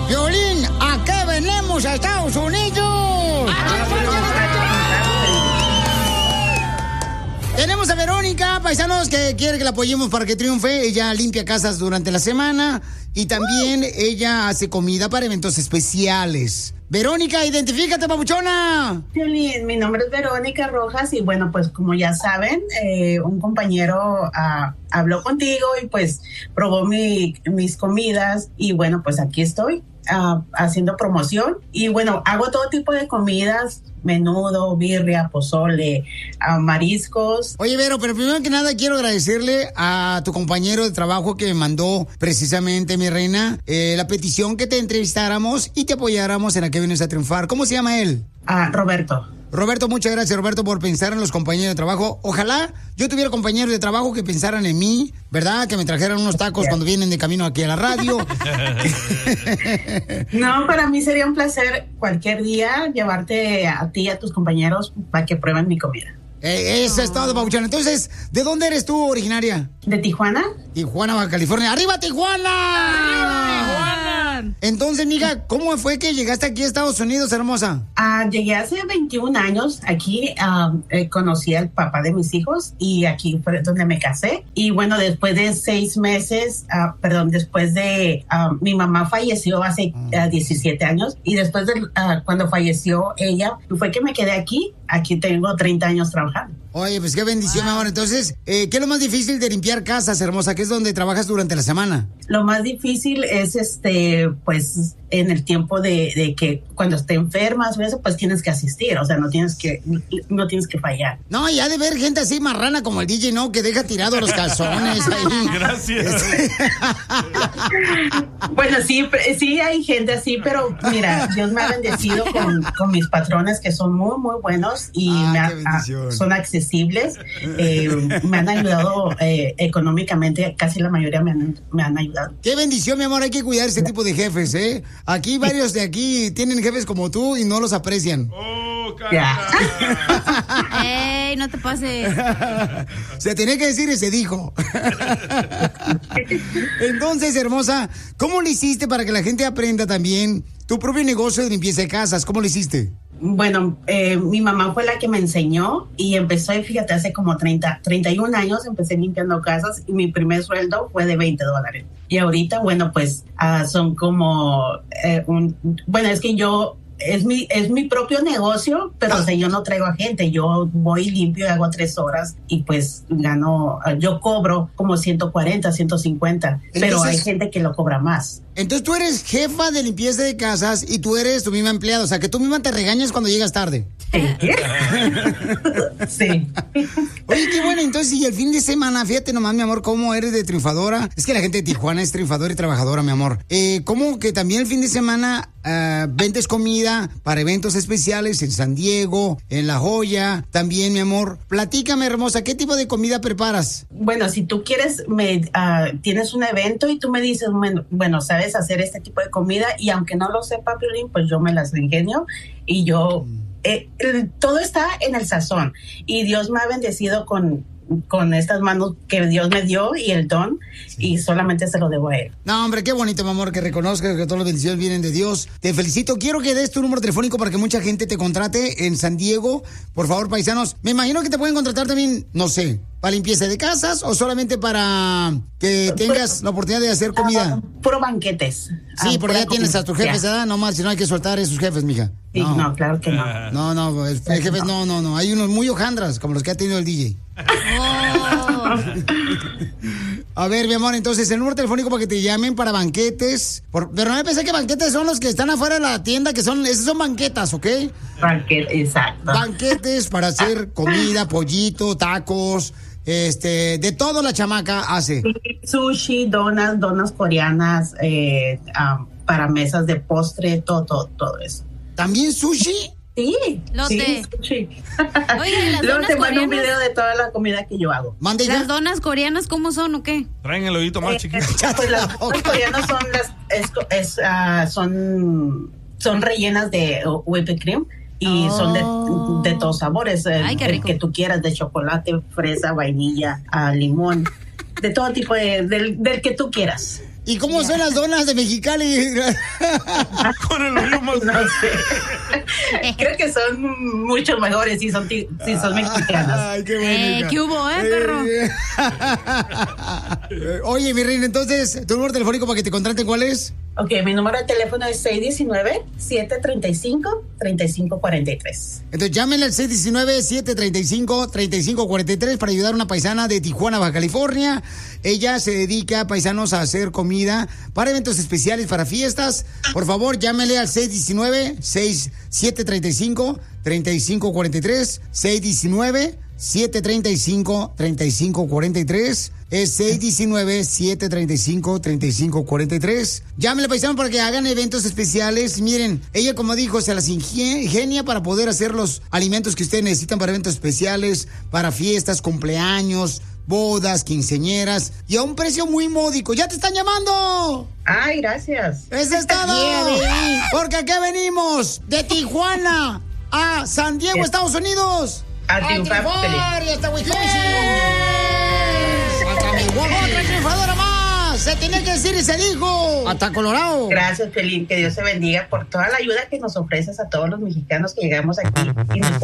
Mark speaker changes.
Speaker 1: Piolín, ¿a qué venimos a Estados Unidos? Tenemos a Verónica, paisanos, que quiere que la apoyemos para que triunfe. Ella limpia casas durante la semana y también ella hace comida para eventos especiales. Verónica, identifícate, papuchona.
Speaker 2: Piolín, mi nombre es Verónica Rojas y bueno, pues como ya saben, un compañero habló contigo y pues probó mis comidas y bueno, pues aquí estoy haciendo promoción y bueno, hago todo tipo de comidas, menudo, birria, pozole, mariscos.
Speaker 1: Oye, Vero, pero primero que nada quiero agradecerle a tu compañero de trabajo que me mandó precisamente, mi reina, la petición que te entrevistáramos y te apoyáramos en A Qué Vienes a Triunfar. ¿Cómo se llama él?
Speaker 2: Roberto.
Speaker 1: Roberto, muchas gracias, Roberto, por pensar en los compañeros de trabajo. Ojalá yo tuviera compañeros de trabajo que pensaran en mí, ¿verdad? Que me trajeran unos tacos cuando vienen de camino aquí a la radio.
Speaker 2: No, para mí sería un placer cualquier día llevarte a ti y a tus compañeros para que prueben mi comida.
Speaker 1: Eso es todo, papuchón. Entonces, ¿de dónde eres tú originaria?
Speaker 2: ¿De Tijuana?
Speaker 1: Tijuana, Baja California. ¡Arriba, Tijuana! ¡Arriba, Tijuana! Entonces, mija, ¿cómo fue que llegaste aquí a Estados Unidos, hermosa?
Speaker 2: Llegué hace 21 años. Aquí conocí al papá de mis hijos y aquí fue donde me casé. Y bueno, después de 6 meses, después de mi mamá falleció hace 17 años y después de cuando falleció ella, fue que me quedé aquí. Aquí tengo 30 años trabajando.
Speaker 1: Oye, pues qué bendición, mi amor. Entonces, ¿qué es lo más difícil de limpiar casas, hermosa? ¿Qué es donde trabajas durante la semana?
Speaker 2: Lo más difícil es, pues, en el tiempo de que cuando te enfermas, eso, pues tienes que asistir. O sea, no tienes que fallar.
Speaker 1: No, y ha de ver gente así marrana como el DJ, ¿no? Que deja tirados los calzones ahí.
Speaker 3: Gracias.
Speaker 2: Bueno, sí hay gente así, pero mira, Dios me ha bendecido con mis patrones que son muy, muy buenos y son accesibles. Me han ayudado económicamente, casi la mayoría me han ayudado.
Speaker 1: Qué bendición, mi amor, hay que cuidar ese tipo de jefes, ¿eh? Aquí varios de aquí tienen jefes como tú y no los aprecian.
Speaker 3: ¡Oh,
Speaker 4: ¡Ey, no te pases!
Speaker 1: Se tenía que decir y se dijo. Entonces, hermosa, ¿cómo le hiciste para que la gente aprenda también tu propio negocio de limpieza de casas? ¿Cómo le hiciste?
Speaker 2: Bueno, mi mamá fue la que me enseñó y empezó, fíjate, hace como 31 años empecé limpiando casas y mi primer sueldo fue de $20. Y ahorita, bueno, pues son como, es que yo... Es mi propio negocio, pero o sea, yo no traigo a gente, yo voy limpio y hago 3 horas y pues gano, yo cobro como 140, 150, entonces, pero hay gente que lo cobra más.
Speaker 1: Entonces tú eres jefa de limpieza de casas y tú eres tu misma empleada, o sea que tú misma te regañas cuando llegas tarde.
Speaker 2: ¿Qué? Sí.
Speaker 1: Oye, qué bueno, entonces y el fin de semana, fíjate nomás, mi amor, cómo eres de triunfadora. Es que la gente de Tijuana es triunfadora y trabajadora, mi amor. ¿Cómo que también el fin de semana vendes comida para eventos especiales en San Diego, en La Joya, también, mi amor? Platícame, hermosa, ¿qué tipo de comida preparas?
Speaker 2: Bueno, si tú quieres, tienes un evento y tú me dices, bueno, sabes hacer este tipo de comida y aunque no lo sepa, Piolín, pues yo me las ingenio y yo... todo está en el sazón y Dios me ha bendecido con estas manos que Dios me dio y el don, y solamente se lo debo a él.
Speaker 1: No, hombre, qué bonito, mi amor, que reconozcas que todas las bendiciones vienen de Dios. Te felicito. Quiero que des tu número telefónico para que mucha gente te contrate en San Diego. Por favor, paisanos. Me imagino que te pueden contratar también, no sé, para limpieza de casas o solamente para que tengas la oportunidad de hacer comida.
Speaker 2: Puro banquetes.
Speaker 1: Sí, porque ya tienes a tus jefes, ¿verdad? No más, si no hay que soltar a esos jefes, mija.
Speaker 2: Sí, no, claro que no.
Speaker 1: No, jefes, no. Hay unos muy hojandras, como los que ha tenido el DJ. Oh. A ver, mi amor, entonces el número telefónico para que te llamen para banquetes. Pero no me pensé que banquetes son los que están afuera de la tienda, esas son banquetas, ¿ok?
Speaker 2: Exacto.
Speaker 1: Banquetes para hacer comida, pollito, tacos, de todo la chamaca hace.
Speaker 2: Sushi, donas coreanas, para mesas de postre, todo eso.
Speaker 1: ¿También sushi?
Speaker 2: Sí,
Speaker 4: sushi. Oye, las
Speaker 2: luego
Speaker 4: donas
Speaker 2: te mando
Speaker 4: coreanas,
Speaker 2: un video de toda la comida que yo hago.
Speaker 4: ¿Las donas coreanas cómo son o qué?
Speaker 3: Traen el oído más chiquito.
Speaker 2: Pues las donas coreanas son rellenas de whipped cream y son de todos sabores.
Speaker 4: Ay, qué rico.
Speaker 2: El que tú quieras, de chocolate, fresa, vainilla, limón, de todo tipo, del que tú quieras.
Speaker 1: ¿Y cómo son las donas de Mexicali?
Speaker 3: Con el hoyo más grande.
Speaker 2: Creo que son mucho mejores si son mexicanas.
Speaker 1: Ay, qué bueno.
Speaker 4: ¿Qué hubo, perro?
Speaker 1: Oye, mi reina, entonces, ¿tu número telefónico para que te contraten cuál es?
Speaker 2: Ok, mi número de teléfono es 619-735-3543.
Speaker 1: Entonces, llámenle al 619-735-3543 para ayudar a una paisana de Tijuana, Baja California. Ella se dedica, paisanos, a hacer comida para eventos especiales, para fiestas. Por favor, llámenle al 619-735-3543. 619-735-3543. Es 619-735-3543. Llámenle, paisano, para que hagan eventos especiales. Miren, ella, como dijo, se las ingenia para poder hacer los alimentos que ustedes necesitan para eventos especiales, para fiestas, cumpleaños, bodas, quinceañeras, y a un precio muy módico. ¡Ya te están llamando!
Speaker 2: ¡Ay, gracias!
Speaker 1: ¡Eso es todo! Porque aquí venimos de Tijuana a San Diego, Estados Unidos.
Speaker 2: A triunfar,
Speaker 1: y hasta Wisconsin. ¡Otra triunfadora más! Se tenía que decir y se dijo. Hasta Colorado.
Speaker 2: Gracias, Pelín. Que Dios te bendiga por toda la ayuda que nos ofreces a todos los mexicanos que llegamos aquí y nos